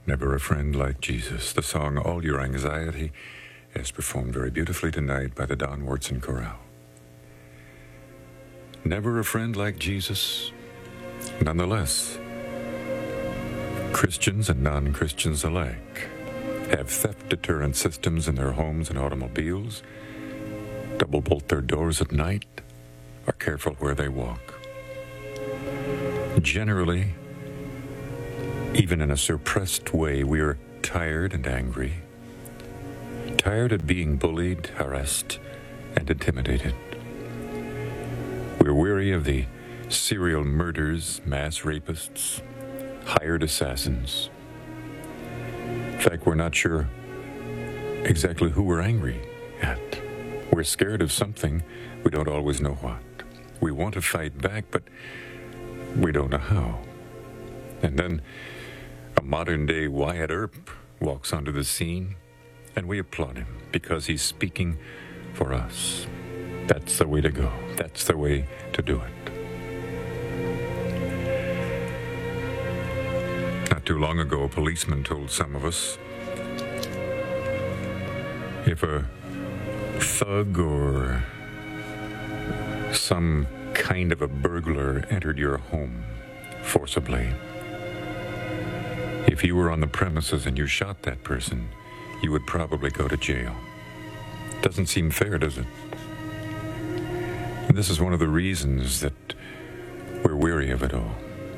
Never a Friend Like Jesus, the song All Your Anxiety, is performed very beautifully tonight by the Don Wurtzen Chorale. Never a friend like Jesus. Nonetheless, Christians and non-Christians alike have theft deterrent systems in their homes and automobiles, double bolt their doors at night, are careful where they walk. Generally, even in a suppressed way, we are tired and angry, tired of being bullied, harassed, and intimidated. We're weary of the serial murders, mass rapists, hired assassins. In fact, we're not sure exactly who we're angry at. We're scared of something, we don't always know what. We want to fight back, but we don't know how. And then a modern-day Wyatt Earp walks onto the scene, and we applaud him because he's speaking for us. That's the way to go. That's the way to do it. Not too long ago, a policeman told some of us, if a thug or some kind of a burglar entered your home forcibly, if you were on the premises and you shot that person, you would probably go to jail. Doesn't seem fair, does it? And this is one of the reasons that we're weary of it all.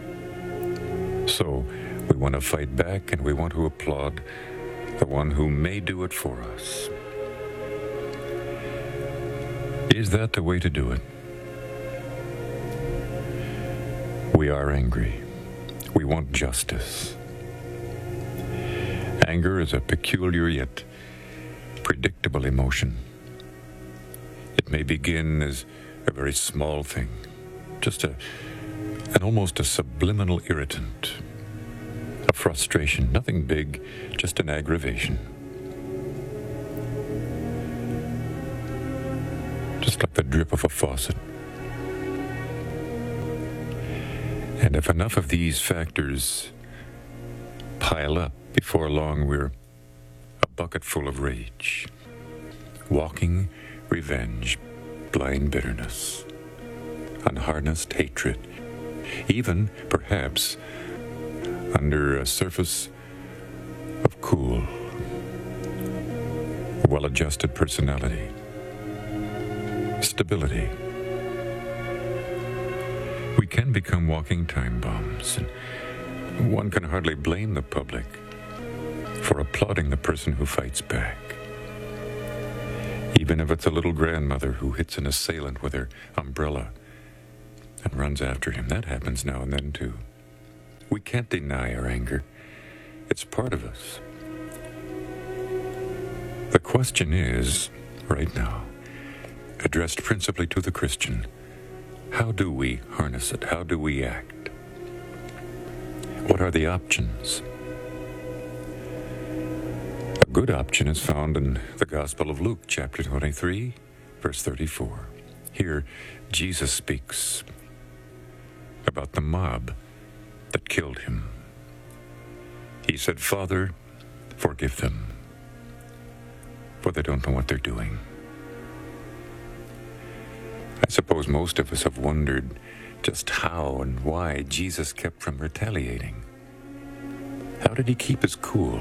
So we want to fight back, and we want to applaud the one who may do it for us. Is that the way to do it? We are angry. We want justice. Anger is a peculiar yet predictable emotion. It may begin as a very small thing, just an almost a subliminal irritant, a frustration, nothing big, just an aggravation. Just like the drip of a faucet. And if enough of these factors pile up, before long we're a bucket full of rage, walking revenge, blind bitterness, unharnessed hatred, even, perhaps, under a surface of cool, well-adjusted personality, stability. We can become walking time bombs, and one can hardly blame the public for applauding the person who fights back. Even if it's a little grandmother who hits an assailant with her umbrella and runs after him. That happens now and then, too. We can't deny our anger. It's part of us. The question is, right now, addressed principally to the Christian, how do we harness it? How do we act? What are the options? A good option is found in the Gospel of Luke, chapter 23, verse 34. Here, Jesus speaks about the mob that killed him. He said, "Father, forgive them, for they don't know what they're doing." I suppose most of us have wondered just how and why Jesus kept from retaliating. How did he keep his cool?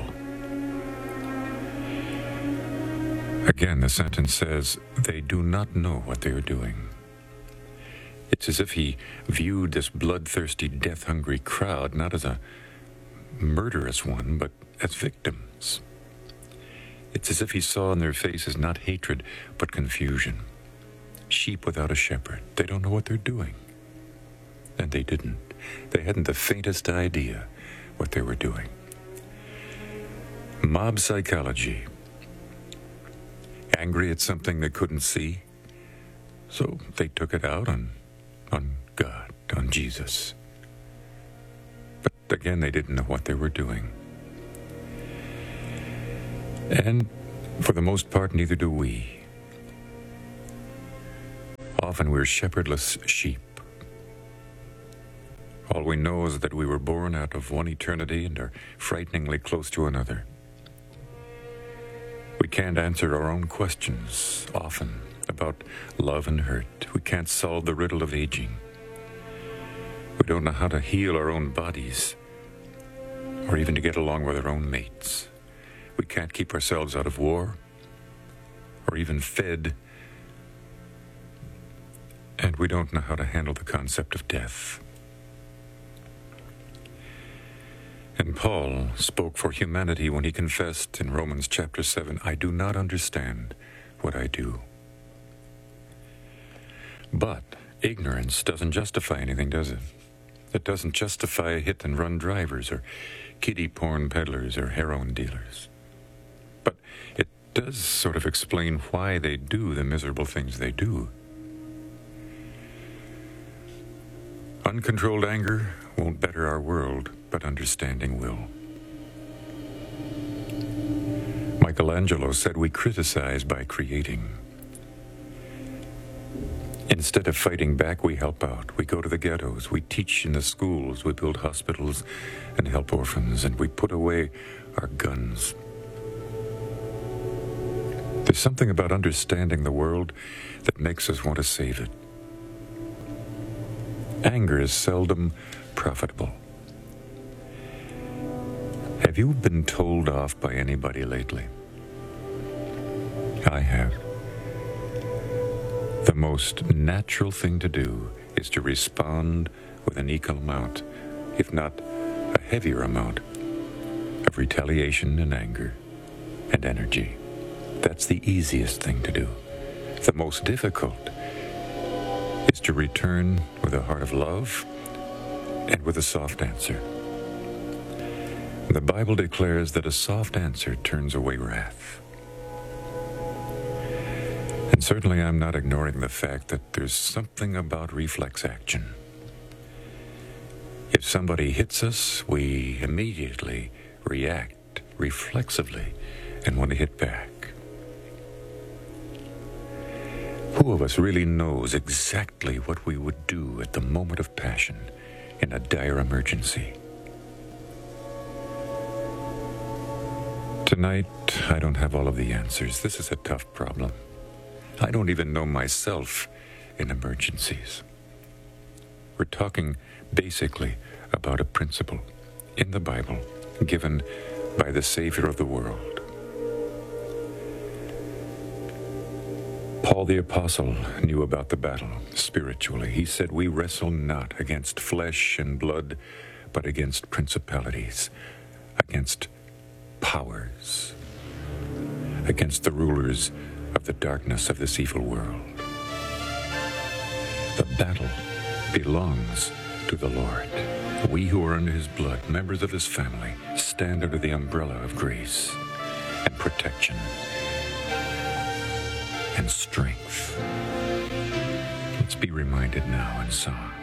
Again, the sentence says, they do not know what they are doing. It's as if he viewed this bloodthirsty, death-hungry crowd not as a murderous one, but as victims. It's as if he saw in their faces not hatred, but confusion. Sheep without a shepherd. They don't know what they're doing. And they didn't. They hadn't the faintest idea what they were doing. Mob psychology. Angry at something they couldn't see, so they took it out on God, on Jesus. But again, they didn't know what they were doing. And for the most part, neither do we. Often we're shepherdless sheep. All we know is that we were born out of one eternity and are frighteningly close to another. We can't answer our own questions, often, about love and hurt. We can't solve the riddle of aging. We don't know how to heal our own bodies, or even to get along with our own mates. We can't keep ourselves out of war, or even fed, and we don't know how to handle the concept of death. And Paul spoke for humanity when he confessed in Romans chapter 7, "I do not understand what I do." But ignorance doesn't justify anything, does it? It doesn't justify hit-and-run drivers or kiddie porn peddlers or heroin dealers. But it does sort of explain why they do the miserable things they do. Uncontrolled anger won't better our world, but understanding will. Michelangelo said we criticize by creating. Instead of fighting back, we help out. We go to the ghettos, we teach in the schools, we build hospitals and help orphans, and we put away our guns. There's something about understanding the world that makes us want to save it. Anger is seldom profitable. Have you been told off by anybody lately? I have. The most natural thing to do is to respond with an equal amount, if not a heavier amount, of retaliation and anger and energy. That's the easiest thing to do. The most difficult is to return with a heart of love and with a soft answer. The Bible declares that a soft answer turns away wrath. And certainly I'm not ignoring the fact that there's something about reflex action. If somebody hits us, we immediately react reflexively and want to hit back. Who of us really knows exactly what we would do at the moment of passion in a dire emergency? Tonight, I don't have all of the answers. This is a tough problem. I don't even know myself in emergencies. We're talking basically about a principle in the Bible given by the Savior of the world. Paul the Apostle knew about the battle spiritually. He said, "We wrestle not against flesh and blood, but against principalities, against powers, against the rulers of the darkness of this evil world." The battle belongs to the Lord. We who are under his blood, members of his family, stand under the umbrella of grace and protection and strength. Let's be reminded now in song.